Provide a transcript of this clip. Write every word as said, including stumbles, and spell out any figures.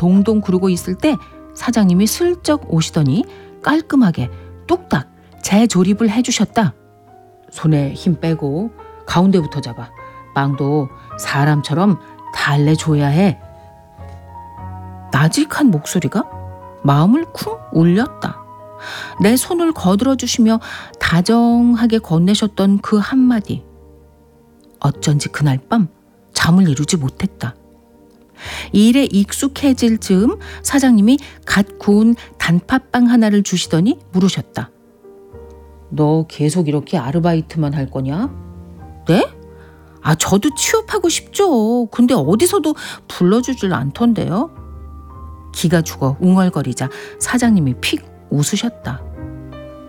동동 구르고 있을 때 사장님이 슬쩍 오시더니 깔끔하게 뚝딱 재조립을 해주셨다. 손에 힘 빼고 가운데부터 잡아. 빵도 사람처럼 달래줘야 해. 나직한 목소리가 마음을 쿵 울렸다. 내 손을 거들어 주시며 다정하게 건네셨던 그 한마디. 어쩐지 그날 밤 잠을 이루지 못했다. 일에 익숙해질 즈음 사장님이 갓 구운 단팥빵 하나를 주시더니 물으셨다. 너 계속 이렇게 아르바이트만 할 거냐? 네? 아, 저도 취업하고 싶죠. 근데 어디서도 불러주질 않던데요. 기가 죽어 웅얼거리자 사장님이 픽 웃으셨다.